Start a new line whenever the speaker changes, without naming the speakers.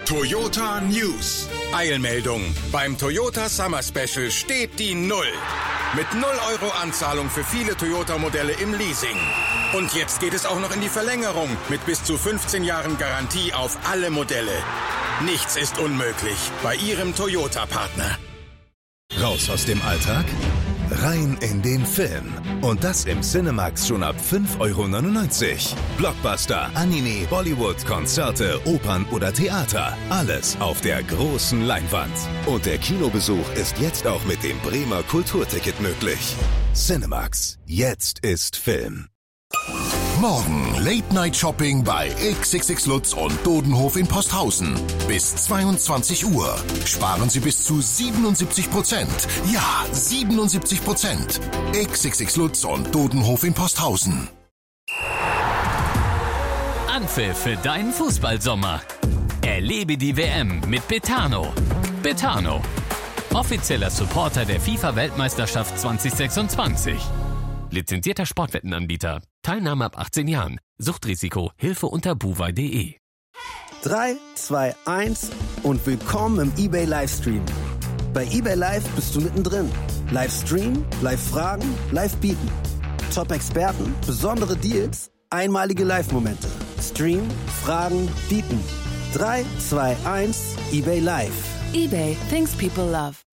Toyota News. Eilmeldung. Beim Toyota Summer Special steht die Null. Mit 0 Euro Anzahlung für viele Toyota-Modelle im Leasing. Und jetzt geht es auch noch in die Verlängerung mit bis zu 15 Jahren Garantie auf alle Modelle. Nichts ist unmöglich bei Ihrem Toyota-Partner.
Raus aus dem Alltag? Rein in den Film. Und das im Cinemax schon ab 5,99 €. Blockbuster, Anime, Bollywood, Konzerte, Opern oder Theater. Alles auf der großen Leinwand. Und der Kinobesuch ist jetzt auch mit dem Bremer Kulturticket möglich. Cinemax. Jetzt ist Film.
Morgen Late-Night-Shopping bei XXX Lutz und Dodenhof in Posthausen. Bis 22 Uhr. Sparen Sie bis zu 77%. Ja, 77%. XXX Lutz und Dodenhof in Posthausen.
Anpfiff für deinen Fußballsommer. Erlebe die WM mit Betano. Betano. Offizieller Supporter der FIFA-Weltmeisterschaft 2026. Lizenzierter Sportwettenanbieter. Teilnahme ab 18 Jahren. Suchtrisiko. Hilfe unter buwei.de.
3, 2, 1 und willkommen im eBay Livestream. Bei eBay Live bist du mittendrin. Livestream, Live-Fragen, Live-Bieten. Top-Experten, besondere Deals, einmalige Live-Momente. Stream, Fragen, Bieten. 3, 2, 1, eBay Live.
eBay, things people love.